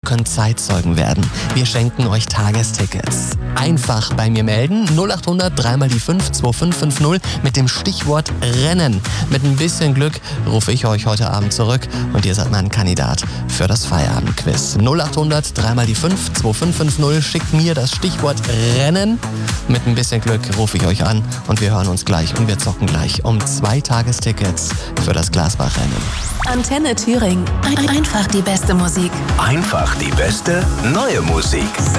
könnt Zeitzeugen werden. Wir schenken euch Tagestickets. Einfach bei mir melden, 0800 3 mal die 5 2550 mit dem Stichwort Rennen. Mit ein bisschen Glück rufe ich euch heute Abend zurück und ihr seid mein Kandidat für das Feierabendquiz. 0800 3 mal die 5 2550, schickt mir das Stichwort Rennen. Mit ein bisschen Glück rufe ich euch an und wir hören uns gleich und wir zocken gleich um 2 Tagestickets für das Glasbach-Rennen. Antenne Thüringen. Einfach die beste Musik. Einfach die beste neue Musik.